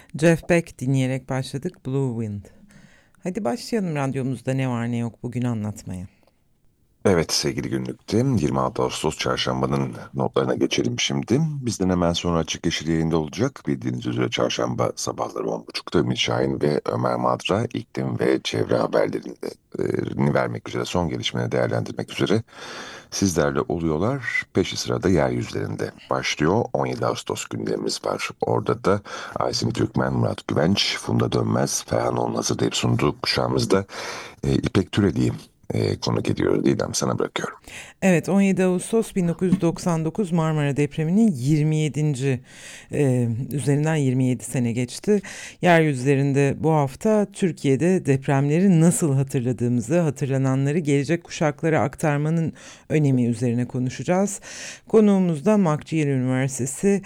Jeff Beck dinleyerek başladık, Blue Wind. Hadi başlayalım radyomuzda ne var ne yok bugün anlatmaya. Evet sevgili günlükte 26 Ağustos Çarşamba'nın notlarına geçelim şimdi. Bizden hemen sonra Açık Yeşil yayında olacak. Bildiğiniz üzere çarşamba sabahları 10.30'da Ümit Şahin ve Ömer Madra iklim ve çevre haberlerini vermek üzere son gelişmeleri değerlendirmek üzere sizlerle oluyorlar. Peşi sırada yeryüzlerinde başlıyor. 17 Ağustos gündemimiz var. Orada da Aysim Türkmen, Murat Güvenç, Funda Dönmez, Ferhan Oğuz'un hazırlayıp sunduğu kuşağımızda İpek Türeli'yi konuk ediyoruz. Didem sana bırakıyorum. Evet, 17 Ağustos 1999 Marmara depreminin 27. Üzerinden 27 sene geçti. Yeryüzlerinde bu hafta Türkiye'de depremleri nasıl hatırladığımızı, hatırlananları gelecek kuşaklara aktarmanın önemi üzerine konuşacağız. Konuğumuz da McGill Üniversitesi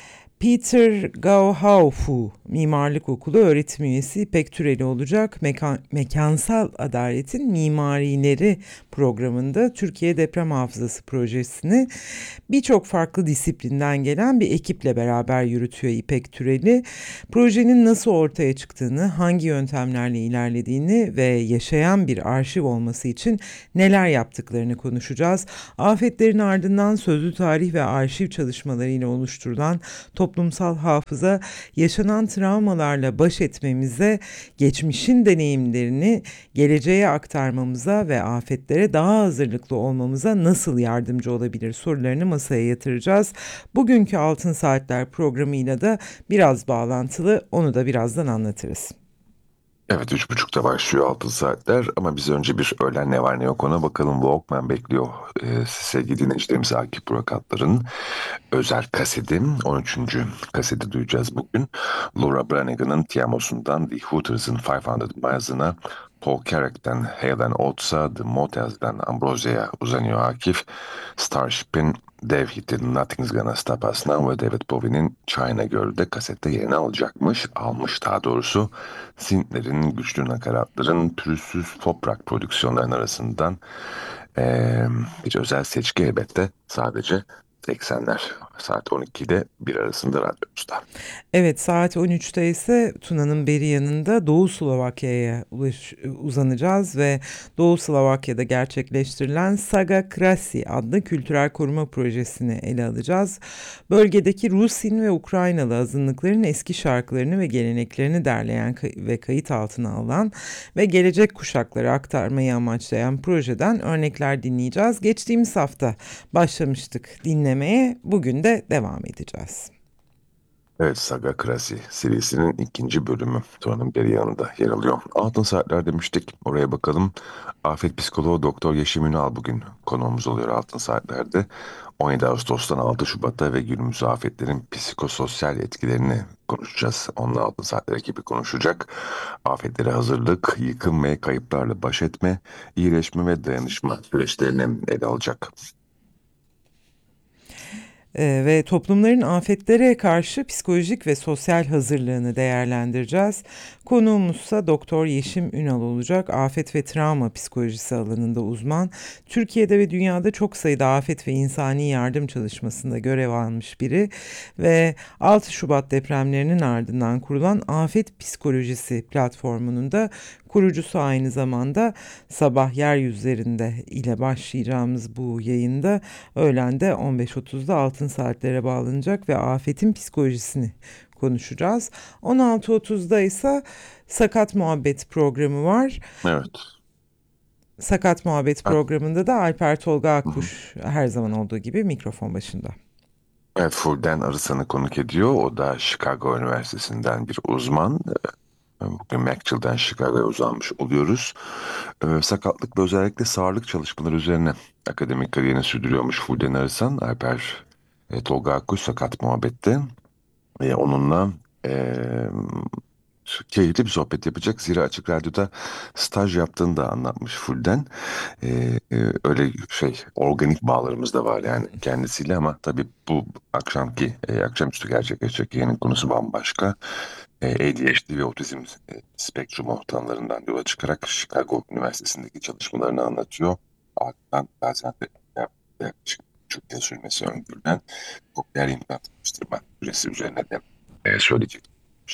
Peter Gauhaufu Mimarlık Okulu öğretim üyesi İpek Türeli olacak. Mekansal Adaletin Mimarileri programında Türkiye Deprem Hafızası projesini birçok farklı disiplinden gelen bir ekiple beraber yürütüyor İpek Türeli. Projenin nasıl ortaya çıktığını, hangi yöntemlerle ilerlediğini ve yaşayan bir arşiv olması için neler yaptıklarını konuşacağız. Afetlerin ardından sözlü tarih ve arşiv çalışmalarıyla oluşturulan toplumsal hafıza, yaşanan travmalarla baş etmemize, geçmişin deneyimlerini geleceğe aktarmamıza ve afetlere daha hazırlıklı olmamıza nasıl yardımcı olabilir sorularını masaya yatıracağız. Bugünkü Altın Saatler programıyla da biraz bağlantılı, onu da birazdan anlatırız. Evet 3.30'da başlıyor Altın Saatler ama biz önce bir öğlen ne var ne yok ona bakalım. Walkman bekliyor sevgili dinleyicilerimiz Akif Burak Atlar'ın özel kaseti 13. kaseti duyacağız bugün. Laura Branigan'ın Tiamos'undan The Hooters'ın 500 Miles'ına Paul Carrack'ten Hale and Oates'a The Motels'den Ambrosia'ya uzanıyor Akif. Starship'in dev hiti Nothing's Gonna Stop Us Now ve David Bowie'nin China Girl'de kasette yerini alacakmış. Almış daha doğrusu. Synth'lerin, güçlü nakaratların, pürüzsüz pop rock prodüksiyonların arasından bir özel seçki elbette sadece 80'ler saat 12'de bir arasında radyomuzda. Evet, saat 13'te ise Tuna'nın beri yanında Doğu Slovakya'ya uzanacağız ve Doğu Slovakya'da gerçekleştirilen Saga Krasi adlı kültürel koruma projesini ele alacağız. Bölgedeki Rusin ve Ukraynalı azınlıkların eski şarkılarını ve geleneklerini derleyen ve kayıt altına alan ve gelecek kuşaklara aktarmayı amaçlayan projeden örnekler dinleyeceğiz. Geçtiğimiz hafta başlamıştık dinlemeye, bugün de devam edeceğiz. Evet, Saga Krasi serisinin ikinci bölümü Tuğan'ın beri yanında yer alıyor. Altın Saatler demiştik, oraya bakalım. Afet psikoloğu Doktor Yeşim Ünal bugün konuğumuz oluyor Altın Saatler'de. 17 Ağustos'tan 6 Şubat'a ve günümüz afetlerin psikososyal etkilerini konuşacağız. Onunla Altın Saatler ekibi konuşacak. Afetlere hazırlık, yıkım ve kayıplarla baş etme, iyileşme ve dayanışma süreçlerini ele alacak. Ve toplumların afetlere karşı psikolojik ve sosyal hazırlığını değerlendireceğiz. Konuğumuzsa Doktor Yeşim Ünal olacak. Afet ve travma psikolojisi alanında uzman. Türkiye'de ve dünyada çok sayıda afet ve insani yardım çalışmasında görev almış biri ve 6 Şubat depremlerinin ardından kurulan Afet Psikolojisi platformunun da kurucusu aynı zamanda. Sabah yeryüzlerinde ile başlayacağımız bu yayında öğlen de 15.30'da Altın Saatlere bağlanacak ve afetin psikolojisini konuşacağız. 16.30'da ise Sakat Muhabbet programı var. Evet. Sakat Muhabbet Ha, programında da Alper Tolga hı hı. Akkuş her zaman olduğu gibi mikrofon başında. Evet, Fulden Arısan'ı konuk ediyor. O da Chicago Üniversitesi'nden bir uzman. Bugün McGill'den Chicago'ya uzanmış oluyoruz. Sakatlık ve özellikle sağlık çalışmaları üzerine akademik kariyerini sürdürüyormuş Fulden Arısan. Alper Tolga Akkuş Sakat Muhabbet'te. Onunla e, keyifli bir sohbet yapacak. Zira Açık Radyo'da staj yaptığını da anlatmış Fulden. Öyle organik bağlarımız da var yani kendisiyle ama tabii bu akşamüstü gerçekleşecek yayının konusu bambaşka. ADHD ve otizm spektrumu tanılarından yola çıkarak Chicago Üniversitesi'ndeki çalışmalarını anlatıyor. Ardından Gaziantep yaklaşık 3,5 yıl sürmesi öngörülen kokleer implant yapıştırma süresi üzerine de söyleyecek.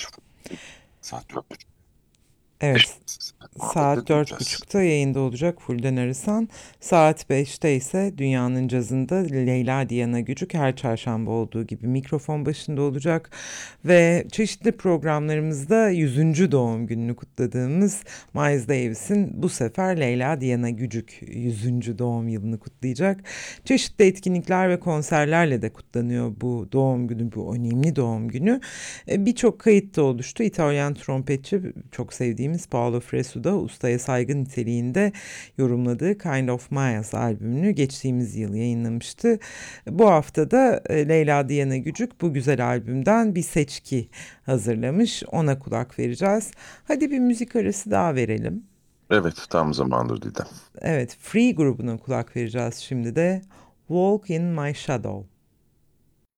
Saat 4.30. Evet, Mahmut'ta saat dört duyacağız. buçukta yayında olacak Fulden Arısan. Saat beşte ise Dünyanın Cazı'nda Leyla Diana Gücük her çarşamba olduğu gibi mikrofon başında olacak. Ve çeşitli programlarımızda 100. doğum gününü kutladığımız Miles Davis'in bu sefer Leyla Diana Gücük 100. doğum yılını kutlayacak. Çeşitli etkinlikler ve konserlerle de kutlanıyor bu doğum günü, bu önemli doğum günü. Birçok kayıt da oluştu. İtalyan trompetçi çok sevdiğimiz Paolo Fresu da ustaya saygı niteliğinde yorumladığı Kind of Miles albümünü geçtiğimiz yıl yayınlamıştı. Bu hafta da Leyla Diana Gücük bu güzel albümden bir seçki hazırlamış. Ona kulak vereceğiz. Hadi bir müzik arası daha verelim. Evet, tam zamandır Didem. Evet, Free grubuna kulak vereceğiz şimdi de. Walk in My Shadow.